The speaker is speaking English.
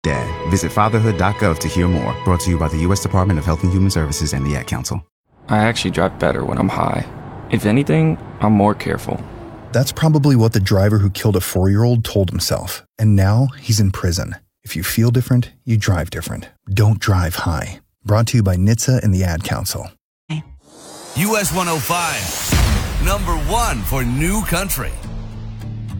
Dad. Visit fatherhood.gov to hear more. Brought to you by the U.S. Department of Health and Human Services and the Ad Council. I actually drive better when I'm high. If anything, I'm more careful. That's probably what the driver who killed a 4-year-old told himself. And now he's in prison. If you feel different, you drive different. Don't drive high. Brought to you by NHTSA and the Ad Council. US 105, number 1 for New Country.